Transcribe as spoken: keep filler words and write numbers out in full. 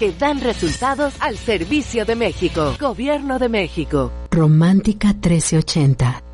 que dan resultados al servicio de México. Gobierno de México. Romántica trece ochenta.